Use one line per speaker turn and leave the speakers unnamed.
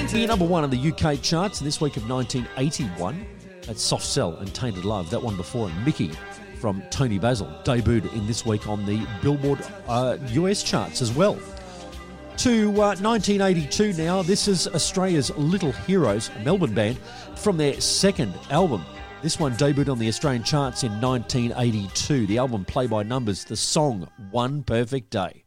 Be number one in the UK charts in this week of 1981. That's Soft Cell and Tainted Love. That one before it, Mickey from Tony Basil, debuted in this week on the Billboard US charts as well. To 1982 now, this is Australia's Little Heroes, a Melbourne band, from their second album. This one debuted on the Australian charts in 1982. The album Play by Numbers, the song One Perfect Day.